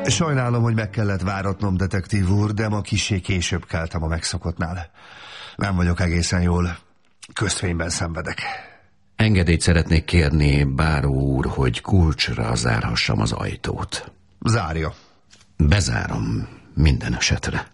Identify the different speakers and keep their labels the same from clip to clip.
Speaker 1: Sajnálom, hogy meg kellett váratnom, detektív úr, de ma kissé később keltem a megszokottnál. Nem vagyok egészen jól. Közfényben szenvedek.
Speaker 2: Engedélyt szeretnék kérni, báró úr, hogy kulcsra zárhassam az ajtót.
Speaker 1: Zárja.
Speaker 2: Bezárom minden esetre.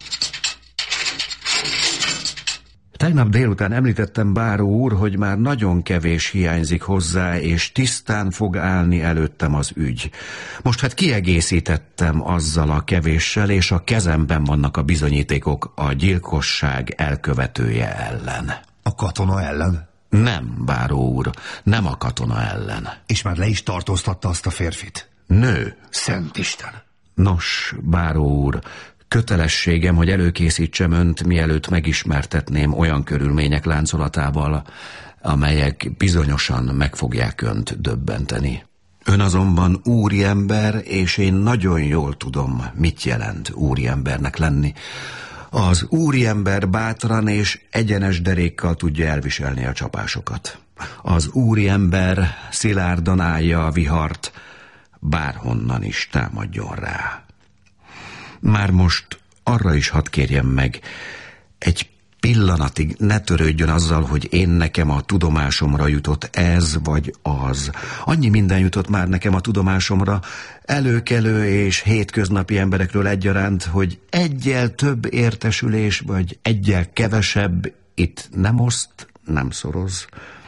Speaker 2: Tegnap délután említettem, báró úr, hogy már nagyon kevés hiányzik hozzá, és tisztán fog állni előttem az ügy. Most hát kiegészítettem azzal a kevéssel, és a kezemben vannak a bizonyítékok a gyilkosság elkövetője ellen.
Speaker 1: A katona ellen?
Speaker 2: Nem, báró úr, nem a katona ellen.
Speaker 1: És már le is tartóztatta azt a férfit?
Speaker 2: Nő.
Speaker 1: Szent Isten!
Speaker 2: Nos, báró úr, kötelességem, hogy előkészítsem önt, mielőtt megismertetném olyan körülmények láncolatával, amelyek bizonyosan meg fogják önt döbbenteni. Ön azonban úriember, és én nagyon jól tudom, mit jelent úriembernek lenni. Az úriember bátran és egyenes derékkal tudja elviselni a csapásokat. Az úriember szilárdan állja a vihart, bárhonnan is támadjon rá. Már most arra is hadd kérjem meg, egy pillanatig ne törődjön azzal, hogy én nekem a tudomásomra jutott ez vagy az. Annyi minden jutott már nekem a tudomásomra, előkelő és hétköznapi emberekről egyaránt, hogy egyel több értesülés vagy egyel kevesebb itt nem oszt, nem szoroz.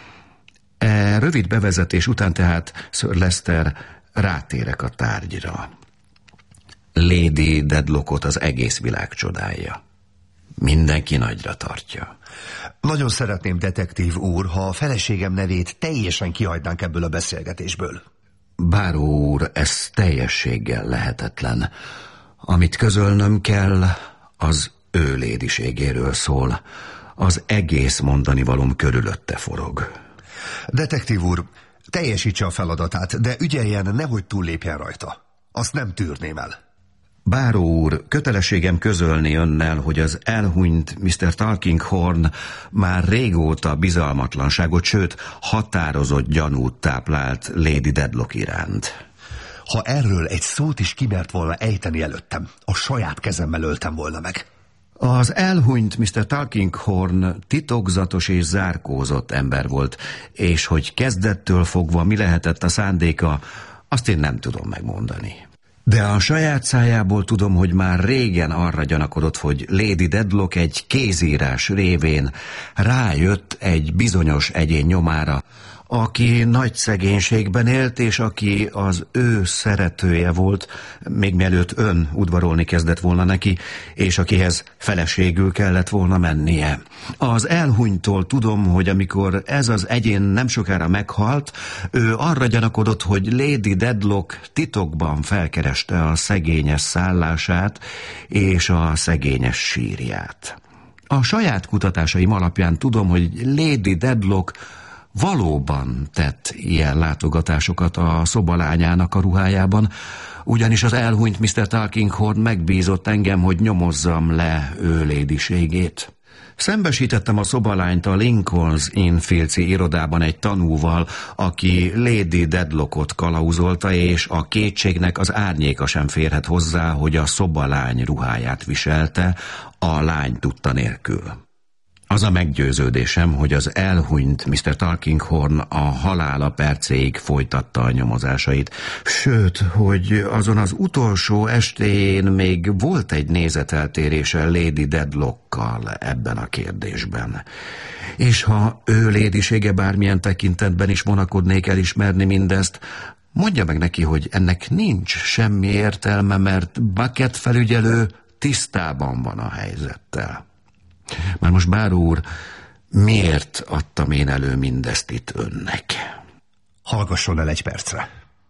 Speaker 2: Rövid bevezetés után tehát, Sir Lester, rátérek a tárgyra. Lady Dedlockot az egész világ csodálja. Mindenki nagyra tartja.
Speaker 1: Nagyon szeretném, detektív úr, ha a feleségem nevét teljesen kihagynánk ebből a beszélgetésből.
Speaker 2: Báró úr, ez teljességgel lehetetlen. Amit közölnöm kell, az ő lédiségéről szól. Az egész mondani valóm körülötte forog.
Speaker 1: Detektív úr, teljesítse a feladatát, de ügyeljen, nehogy túllépjen rajta. Azt nem tűrném el.
Speaker 2: Báró úr, kötelességem közölni önnel, hogy az elhunyt Mr. Tulkinghorn már régóta bizalmatlanságot, sőt, határozott gyanút táplált Lady Dedlock iránt.
Speaker 1: Ha erről egy szót is kimert volna ejteni előttem, a saját kezemmel öltem volna meg.
Speaker 2: Az elhunyt Mr. Tulkinghorn titokzatos és zárkózott ember volt, és hogy kezdettől fogva mi lehetett a szándéka, azt én nem tudom megmondani. De a saját szájából tudom, hogy már régen arra gyanakodott, hogy Lady Dedlock egy kézírás révén rájött egy bizonyos egyén nyomára, aki nagy szegénységben élt, és aki az ő szeretője volt, még mielőtt ön udvarolni kezdett volna neki, és akihez feleségül kellett volna mennie. Az elhunytól tudom, hogy amikor ez az egyén nem sokára meghalt, ő arra gyanakodott, hogy Lady Dedlock titokban felkereste a szegényes szállását és a szegényes sírját. A saját kutatásaim alapján tudom, hogy Lady Dedlock valóban tett ilyen látogatásokat a szobalányának a ruhájában, ugyanis az elhunyt Mr. Tulkinghorn megbízott engem, hogy nyomozzam le ő lédiségét. Szembesítettem a szobalányt a Lincoln's Inn Fields-i irodában egy tanúval, aki Lady Dedlockot kalauzolta, és a kétségnek az árnyéka sem férhet hozzá, hogy a szobalány ruháját viselte, a lány tudta nélkül. Az a meggyőződésem, hogy az elhunyt Mr. Tulkinghorn a halála percéig folytatta a nyomozásait. Sőt, hogy azon az utolsó estéjén még volt egy nézeteltérése Lady Dedlockkal ebben a kérdésben. És ha ő lédisége bármilyen tekintetben is vonakodnék elismerni mindezt, mondja meg neki, hogy ennek nincs semmi értelme, mert Bucket felügyelő tisztában van a helyzettel. Már most, báró úr, miért adtam én elő mindezt itt önnek?
Speaker 1: Hallgasson el egy percre.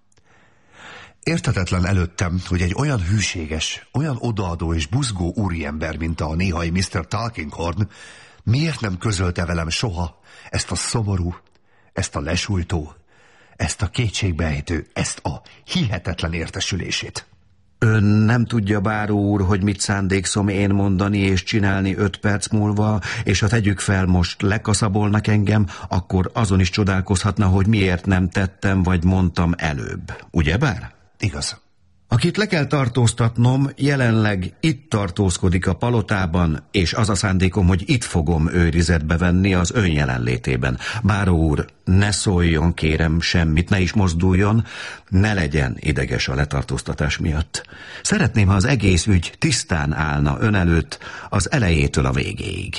Speaker 1: Érthetetlen előttem, hogy egy olyan hűséges, olyan odaadó és buzgó úriember, mint a néhai Mr. Tulkinghorn, miért nem közölte velem soha ezt a szomorú, ezt a lesújtó, ezt a kétségbeejtő, ezt a hihetetlen értesülését?
Speaker 2: Ön nem tudja, báró úr, hogy mit szándékszom én mondani és csinálni 5 perc múlva, és ha tegyük fel, most lekaszabolnak engem, akkor azon is csodálkozhatna, hogy miért nem tettem vagy mondtam előbb. Ugyebár?
Speaker 1: Igaz.
Speaker 2: Akit le kell tartóztatnom, jelenleg itt tartózkodik a palotában, és az a szándékom, hogy itt fogom őrizetbe venni az ön jelenlétében. Báró úr, ne szóljon, kérem, semmit, ne is mozduljon, ne legyen ideges a letartóztatás miatt. Szeretném, ha az egész ügy tisztán állna ön előtt az elejétől a végéig.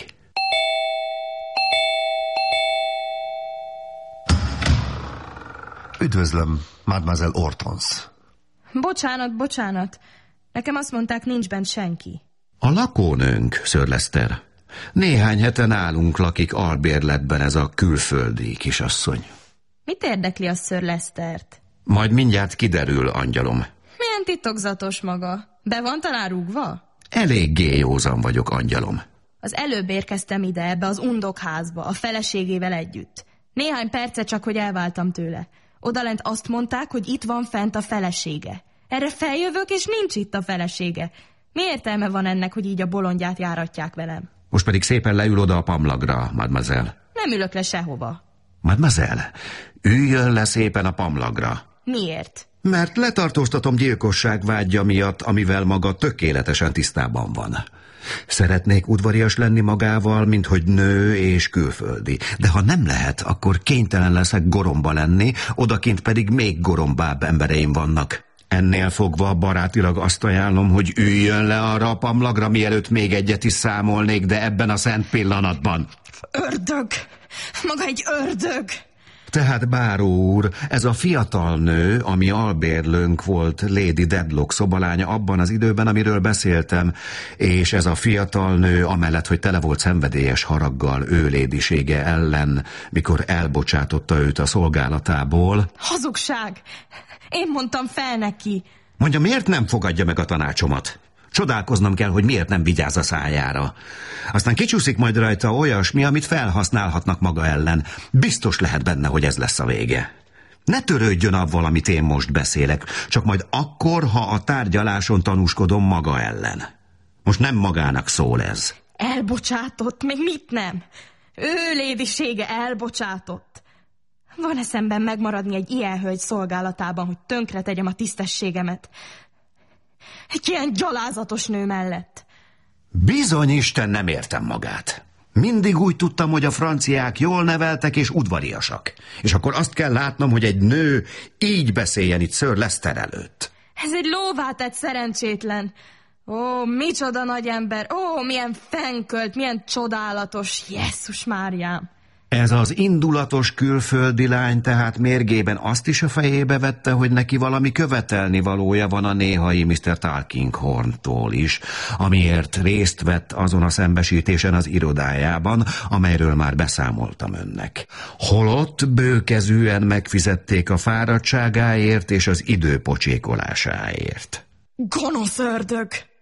Speaker 1: Üdvözlöm, Mademoiselle Hortense.
Speaker 3: Bocsánat. Nekem azt mondták, nincs bent senki.
Speaker 2: A lakónőnk, Sir Lester. Néhány hete nálunk lakik albérletben ez a külföldi kisasszony.
Speaker 3: Mit érdekli a Sir Lestert?
Speaker 2: Majd mindjárt kiderül, angyalom.
Speaker 3: Milyen titokzatos maga? Be van talán rúgva?
Speaker 2: Eléggé józan vagyok, angyalom.
Speaker 3: Az előbb érkeztem ide, ebbe az undokházba, a feleségével együtt. Néhány perce csak, hogy elváltam tőle. Odalent azt mondták, hogy itt van fent a felesége. Erre feljövök, és nincs itt a felesége. Mi értelme van ennek, hogy így a bolondját járatják velem?
Speaker 2: Most pedig szépen leül oda a pamlagra, mademoiselle.
Speaker 3: Nem ülök le sehova.
Speaker 2: Mademoiselle, üljön le szépen a pamlagra.
Speaker 3: Miért?
Speaker 2: Mert letartóztatom gyilkosság vágya miatt, amivel maga tökéletesen tisztában van. Szeretnék udvarias lenni magával, mint hogy nő és külföldi. De ha nem lehet, akkor kénytelen leszek goromba lenni, odakint pedig még gorombább embereim vannak. Ennél fogva barátilag azt ajánlom, hogy üljön le arra a pamlagra, mielőtt még egyet is számolnék, de ebben a szent pillanatban.
Speaker 3: Ördög! Maga egy ördög!
Speaker 2: Tehát, báró úr, ez a fiatal nő, ami albérlőnk volt, Lady Dedlock szobalánya abban az időben, amiről beszéltem, és ez a fiatal nő, amellett, hogy tele volt szenvedélyes haraggal ő lédisége ellen, mikor elbocsátotta őt a szolgálatából.
Speaker 3: Hazugság! Én mondtam fel neki.
Speaker 2: Mondja, miért nem fogadja meg a tanácsomat? Csodálkoznom kell, hogy miért nem vigyáz a szájára. Aztán kicsúszik majd rajta olyasmi, amit felhasználhatnak maga ellen. Biztos lehet benne, hogy ez lesz a vége. Ne törődjön avval, amit én most beszélek, csak majd akkor, ha a tárgyaláson tanúskodom maga ellen. Most nem magának szól ez.
Speaker 3: Elbocsátott, még mit nem? Ő lédisége elbocsátott. Van eszemben megmaradni egy ilyen hölgy szolgálatában, hogy tönkre tegyem a tisztességemet. Egy ilyen gyalázatos nő mellett.
Speaker 2: Bizony, Isten, nem értem magát. Mindig úgy tudtam, hogy a franciák jól neveltek és udvariasak. És akkor azt kell látnom, hogy egy nő így beszéljen itt Sir Lester előtt.
Speaker 3: Ez egy lóvá tett szerencsétlen. Ó, micsoda nagy ember. Ó, milyen fenkölt, milyen csodálatos. Jesszus Máriám.
Speaker 2: Ez az indulatos külföldi lány tehát mérgében azt is a fejébe vette, hogy neki valami követelni valója van a néhai Mr. Tulkinghorntól is, amiért részt vett azon a szembesítésen az irodájában, amelyről már beszámoltam önnek. Holott bőkezűen megfizették a fáradtságáért és az idő pocsékolásáért.
Speaker 3: Gonosz ördög!